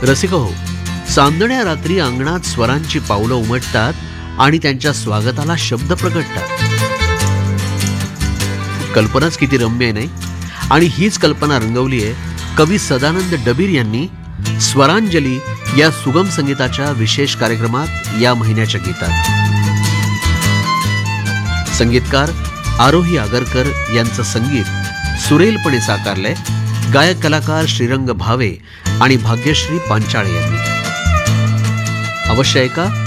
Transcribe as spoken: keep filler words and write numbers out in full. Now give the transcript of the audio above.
रसिक हो, चांदण्या रात्री अंगणात स्वरांची पावलं उमटतात आणि त्यांच्या स्वागताला शब्द प्रगटतात. कल्पनाच किती रम्य आहे नाही. आणि हीच कल्पना रंगवली आहे कवी सदानंद डबीर यांनी स्वरांजली या सुगम संगीताच्या विशेष कार्यक्रमात या महिन्याच्या गीतात. संगीतकार आरोही आगरकर यांचं संगीत सुरेलपणे साकारलंय गायक कलाकार श्रीरंग भावे आणि भाग्यश्री पांचाळे यांनी. अवश्य ऐका